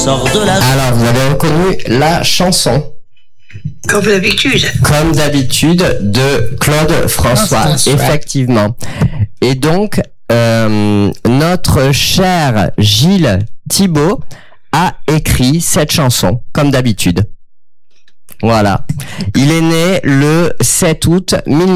Alors, vous avez reconnu la chanson. Comme d'habitude. Comme d'habitude, de Claude François, effectivement. Et donc, notre cher Gilles Thibault a écrit cette chanson, comme d'habitude. Voilà. Il est né le 7 août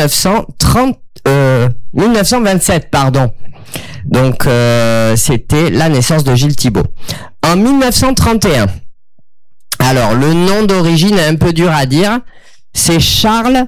1927, pardon. Donc, c'était la naissance de Gilles Thibault. En 1931, alors le nom d'origine est un peu dur à dire, c'est Charles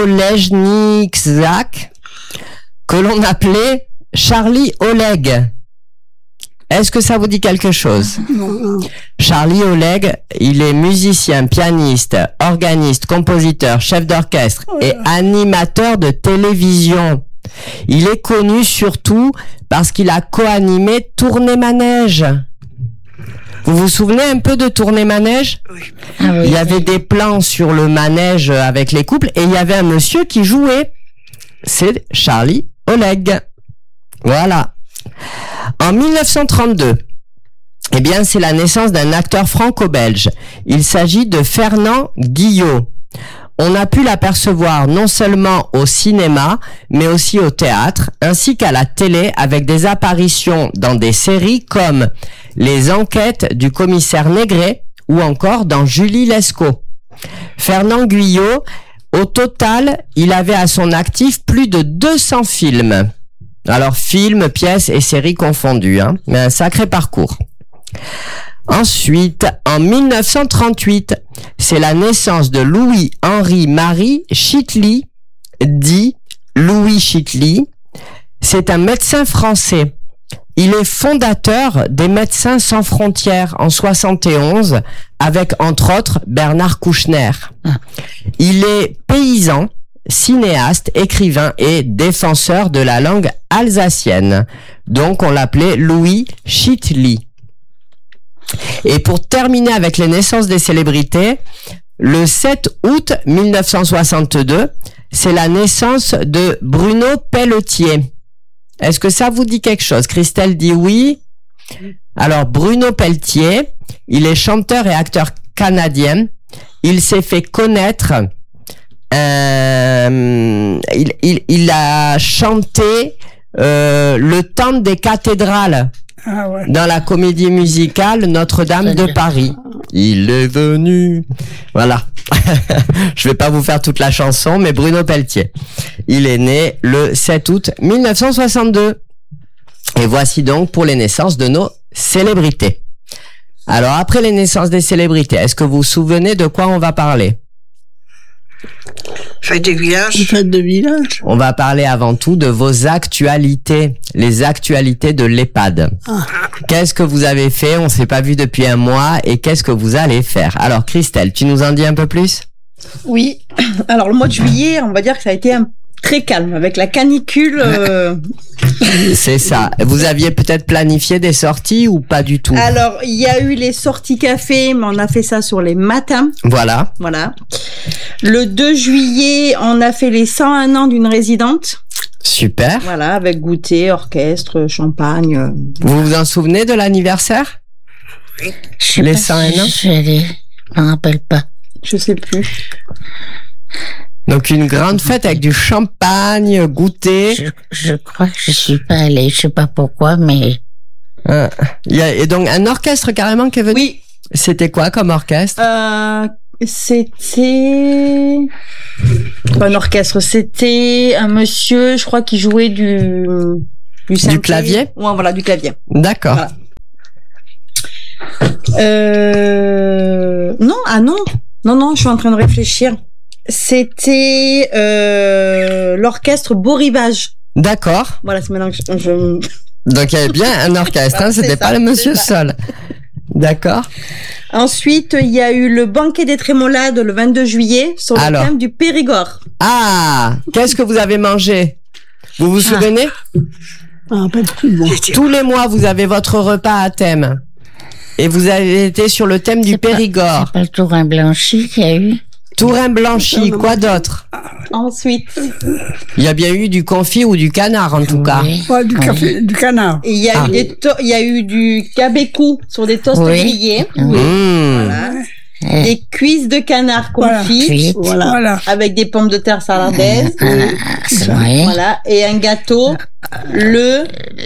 Olejniczak, que l'on appelait Charlie Oleg. Est-ce que ça vous dit quelque chose? Non. Charlie Oleg, il est musicien, pianiste, organiste, compositeur, chef d'orchestre et animateur de télévision. Il est connu surtout parce qu'il a co-animé Tournée Manège. Vous vous souvenez un peu de Tournée Manège? Oui. Ah oui, il y avait des plans sur le manège avec les couples et il y avait un monsieur qui jouait. C'est Charlie Oleg. Voilà. En 1932, eh bien, c'est la naissance d'un acteur franco-belge. Il s'agit de Fernand Guillot. On a pu l'apercevoir non seulement au cinéma, mais aussi au théâtre, ainsi qu'à la télé, avec des apparitions dans des séries comme Les Enquêtes du commissaire Négret ou encore dans Julie Lescaut. Fernand Guillot, au total, il avait à son actif plus de 200 films. Alors, films, pièces et séries confondues, hein, mais un sacré parcours. Ensuite, en 1938, c'est la naissance de Louis-Henri-Marie Chitly, dit Louis Chitly. C'est un médecin français. Il est fondateur des Médecins sans frontières en 71, avec entre autres Bernard Kouchner. Il est paysan, cinéaste, écrivain et défenseur de la langue alsacienne. Donc on l'appelait Louis Chitly. Et pour terminer avec les naissances des célébrités, le 7 août 1962, c'est la naissance de Bruno Pelletier. Est-ce que ça vous dit quelque chose? Christelle dit oui. Alors, Bruno Pelletier, il est chanteur et acteur canadien. Il s'est fait connaître. Il a chanté Le Temple des cathédrales. Ah ouais. Dans la comédie musicale Notre-Dame de Paris. Il est venu. Voilà. Je vais pas vous faire toute la chanson, mais Bruno Pelletier. Il est né le 7 août 1962. Et voici donc pour les naissances de nos célébrités. Alors, après les naissances des célébrités, est-ce que vous vous souvenez de quoi on va parler? Fête des villages. Fête de village. On va parler avant tout de vos actualités, les actualités de l'EHPAD. Qu'est-ce que vous avez fait? On s'est pas vu depuis un mois et qu'est-ce que vous allez faire? Alors Christelle, tu nous en dis un peu plus? Oui. Alors le mois de juillet, on va dire que ça a été très calme avec la canicule. C'est ça. Vous aviez peut-être planifié des sorties ou pas du tout? Alors il y a eu les sorties café, mais on a fait ça sur les matins. Voilà. Voilà. Le 2 juillet, on a fait les 101 ans d'une résidente. Super. Voilà, avec goûter, orchestre, champagne. Vous vous en souvenez de l'anniversaire? Je sais Les pas 101 ans? si je suis allée. Je m'en rappelle pas. Je sais plus. Donc une grande fête avec du champagne, goûter. Je crois que je suis pas allée. Je sais pas pourquoi, mais Il y a et donc un orchestre carrément qui est venu. Oui. C'était quoi comme orchestre? C'était pas un orchestre, c'était un monsieur, je crois, qui jouait du synthé. Clavier? Ouais, voilà, du clavier. D'accord. Voilà. Non, je suis en train de réfléchir. C'était l'orchestre Beau Rivage. D'accord. Voilà, c'est maintenant que Donc il y avait bien un orchestre, hein, c'était pas le monsieur seul. D'accord. Ensuite, il y a eu le banquet des Trémolades le 22 juillet sur le thème du Périgord. Ah, qu'est-ce que vous avez mangé? Vous vous souvenez? Tous les mois, vous avez votre repas à thème. Et vous avez été sur le thème du Périgord. C'est pas le Tourin Blanchi qu'il y a eu? Tourin blanchi, quoi d'autre? Ensuite, Il y a bien eu du confit ou du canard en tout cas. Oui. Ouais, du café, du canard. il y a Ah. eu il y a eu du cabecou sur des toasts Oui. grillés. Mmh. Voilà. Des cuisses de canard Voilà. confites. Cuites. Voilà. Avec des pommes de terre saladaises. C'est vrai. Voilà. Et un gâteau, le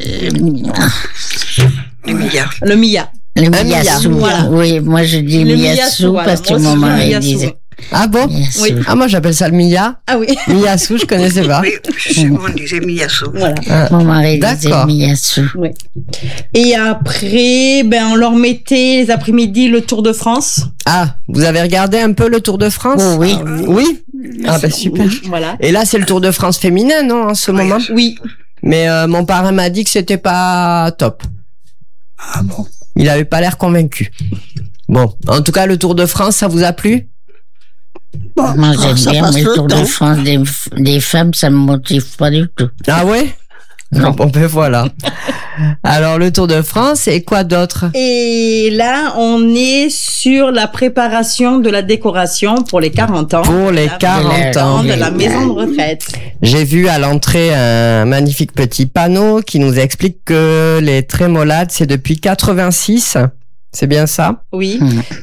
Emilia. Mia. Le Un miyassou. voilà. Oui, moi je dis Le miyassou voilà. parce que Moi aussi, mon je dis mari miyassou. disait Ah bon? miyassou. Oui. Ah moi j'appelle ça le Mia. Ah oui. Miyasu, je connaissais pas. Oui, on disait Miyasu. Voilà. Mon mari disait D'accord. miyassou. Et après, ben, on leur mettait les après-midi le Tour de France. Ah, vous avez regardé un peu le Tour de France? Oh oui. Oui? Ah ben super. Voilà. Et là c'est le Tour de France féminin, non, en ce moment? Oui. Mais mon parrain m'a dit que c'était pas top. Ah bon. Il avait pas l'air convaincu. Bon, en tout cas le Tour de France, ça vous a plu? Bon, Moi ça j'aime bien, passe mais le Tour de temps. France des femmes, ça me motive pas du tout. Ah ouais? Non. Bon ben voilà. Alors le Tour de France et quoi d'autre? Et là, on est sur la préparation de la décoration pour les 40 ans. Pour les La 40 ans. de la maison de retraite. J'ai vu à l'entrée un magnifique petit panneau qui nous explique que les trémolades, c'est depuis 86. C'est bien ça? Oui.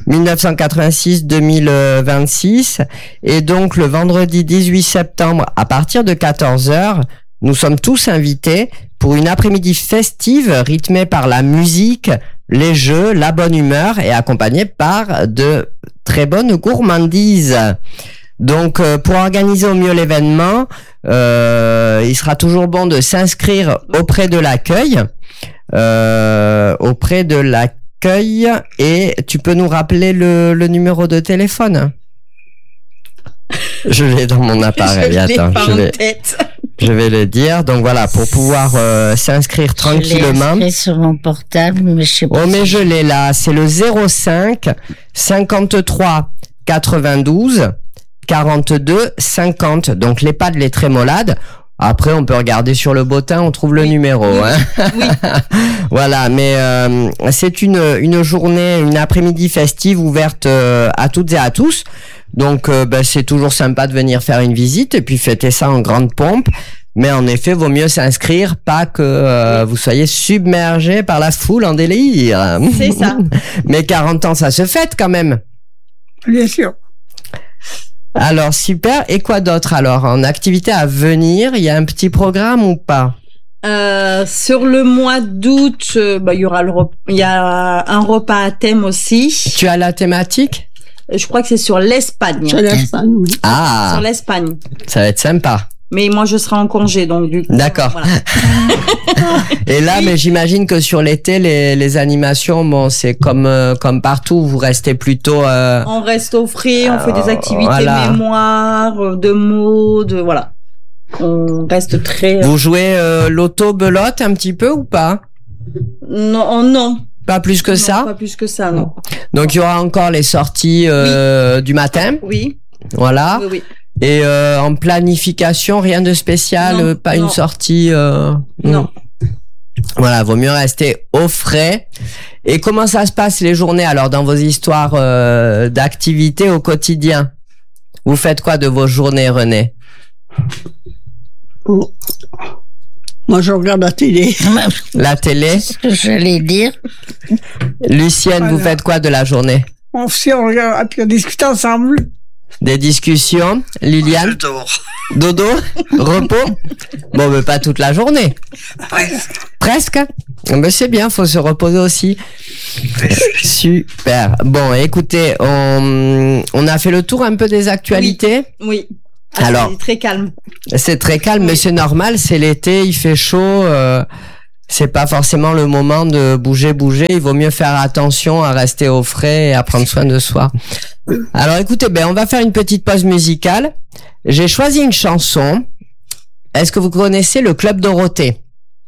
1986-2026. Et donc, le vendredi 18 septembre, à partir de 14h, nous sommes tous invités pour une après-midi festive rythmée par la musique, les jeux, la bonne humeur et accompagnée par de très bonnes gourmandises. Donc, pour organiser au mieux l'événement, il sera toujours bon de s'inscrire auprès de l'accueil. Et tu peux nous rappeler le numéro de téléphone? Je l'ai dans mon appareil. Je l'ai Attends, pas en tête. je vais le dire. Donc voilà, pour pouvoir s'inscrire tranquillement. Je l'ai inscrit sur mon portable, mais je sais pas. Oh mais je l'ai là, c'est le 05 53 92 42 50. Donc l'EHPAD Les Trémolades. Après, on peut regarder sur le bottin, on trouve le numéro. Hein. Oui. Voilà, mais c'est une journée, une après-midi festive ouverte à toutes et à tous. Donc, c'est toujours sympa de venir faire une visite et puis fêter ça en grande pompe. Mais en effet, vaut mieux s'inscrire, pas que vous soyez submergé par la foule en délire. C'est ça. Mais 40 ans, ça se fête quand même. Bien sûr. Alors, super. Et quoi d'autre alors? En activité à venir, il y a un petit programme ou pas? Sur le mois d'août, il y aura il y a un repas à thème aussi. Tu as la thématique? Je crois que c'est sur l'Espagne. C'est l'Espagne, oui. Ah, Sur l'Espagne. ça va être sympa. Mais moi, je serai en congé, donc du coup. D'accord. Voilà. Et là, mais j'imagine que sur l'été, les animations, bon, c'est comme partout, vous restez plutôt. On reste au frais, on fait des activités voilà. mémoire, de mots, voilà. On reste très. Vous jouez l'auto-belote un petit peu ou pas? Non. Pas plus que Non, ça. Pas plus que ça, non. Donc il y aura encore les sorties du matin, Oui. voilà. Oui. Et en planification, rien de spécial, Non, pas non. une sortie. Non. Voilà, vaut mieux rester au frais. Et comment ça se passe les journées alors dans vos histoires d'activités au quotidien? Vous faites quoi de vos journées, René? Oh. Moi, je regarde la télé. La télé? Ce que j'allais dire. Lucienne, vous Voilà. faites quoi de la journée? On regarde, et puis on discute ensemble. Des discussions? Liliane? Je dors. Dodo? Repos? Bon, mais pas toute la journée. Presque. Presque? Mais c'est bien, faut se reposer aussi. Super. Bon, écoutez, on a fait le tour un peu des actualités. Oui. Alors. C'est très calme. C'est très calme, mais c'est normal, c'est l'été, il fait chaud, c'est pas forcément le moment de bouger. Il vaut mieux faire attention à rester au frais et à prendre soin de soi. Alors écoutez, on va faire une petite pause musicale. J'ai choisi une chanson. Est-ce que vous connaissez le Club Dorothée?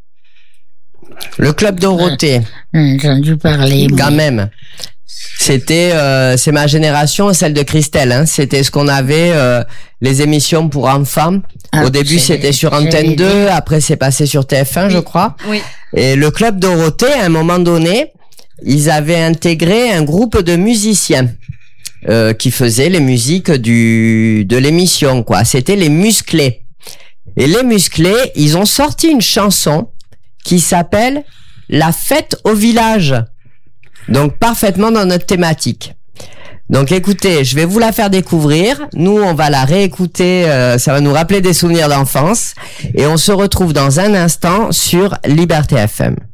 Le Club Dorothée, J'ai entendu parler. mais- quand même. C'était, c'est ma génération, celle de Christelle. Hein. C'était ce qu'on avait, les émissions pour enfants. Ah, Au début, c'était sur Antenne 2, après c'est passé sur TF1, je crois. Oui. Et le Club Dorothée, à un moment donné, ils avaient intégré un groupe de musiciens. qui faisaient les musiques de l'émission, quoi. C'était les Musclés. Et les Musclés, ils ont sorti une chanson qui s'appelle La fête au village. Donc parfaitement dans notre thématique. Donc écoutez, je vais vous la faire découvrir. Nous, on va la réécouter. Ça va nous rappeler des souvenirs d'enfance. Et on se retrouve dans un instant sur Liberté FM.